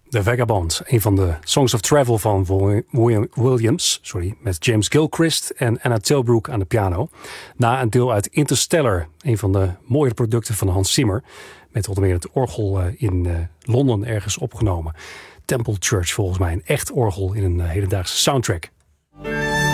The Vagabond, een van de Songs of Travel van William Williams, met James Gilchrist en Anna Tilbrook aan de piano. Na een deel uit Interstellar, een van de mooie producten van Hans Zimmer, met onder meer het orgel in Londen ergens opgenomen. Temple Church volgens mij, een echt orgel in een hedendaagse soundtrack.